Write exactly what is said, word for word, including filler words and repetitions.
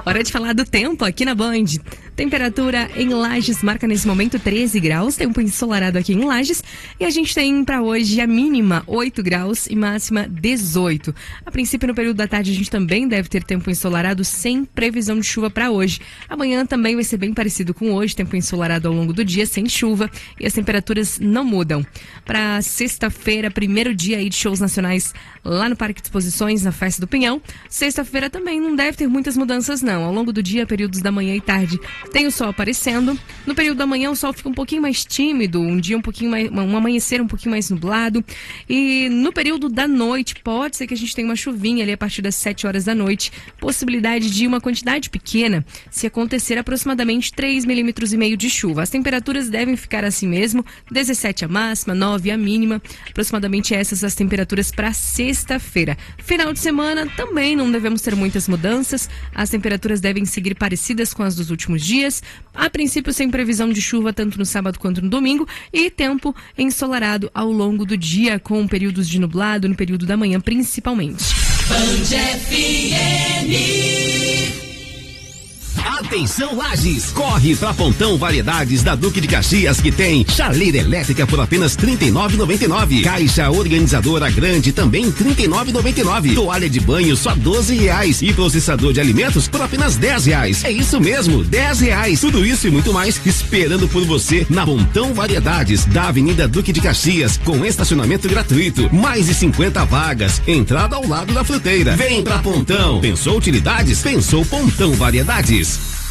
Hora de falar do tempo aqui na Band. Temperatura em Lages marca nesse momento treze graus, tempo ensolarado aqui em Lages. E a gente tem para hoje a mínima oito graus e máxima dezoito. A princípio, no período da tarde, a gente também deve ter tempo ensolarado sem previsão de chuva para hoje. Amanhã também vai ser bem parecido com hoje, tempo ensolarado ao longo do dia, sem chuva. E as temperaturas não mudam. Para sexta-feira, primeiro dia aí de shows nacionais lá no Parque de Exposições, na Festa do Pinhão. Sexta-feira também não deve ter muitas mudanças, não. Ao longo do dia, períodos da manhã e tarde, tem o sol aparecendo. No período da manhã, o sol fica um pouquinho mais tímido, um dia um pouquinho mais, um amanhecer um pouquinho mais nublado. E no período da noite, pode ser que a gente tenha uma chuvinha ali a partir das sete horas da noite. Possibilidade de uma quantidade pequena, se acontecer aproximadamente três milímetros e meio de chuva. As temperaturas devem ficar assim mesmo, dezessete a máxima, nove a mínima. Aproximadamente essas as temperaturas para sexta-feira. Final de semana também não devemos ter muitas mudanças. As temperaturas devem seguir parecidas com as dos últimos dias. A princípio, sem previsão de chuva tanto no sábado quanto no domingo, e tempo ensolarado ao longo do dia, com períodos de nublado no período da manhã principalmente. Band F M. Atenção Lages, corre pra Pontão Variedades da Duque de Caxias, que tem chaleira elétrica por apenas trinta e nove reais e noventa e nove centavos, caixa organizadora grande também trinta e nove reais e noventa e nove centavos, toalha de banho só doze reais e processador de alimentos por apenas dez reais. É isso mesmo, dez reais. Tudo isso e muito mais esperando por você na Pontão Variedades da Avenida Duque de Caxias, com estacionamento gratuito, mais de cinquenta vagas, entrada ao lado da fruteira. Vem pra Pontão. Pensou utilidades? Pensou Pontão Variedades.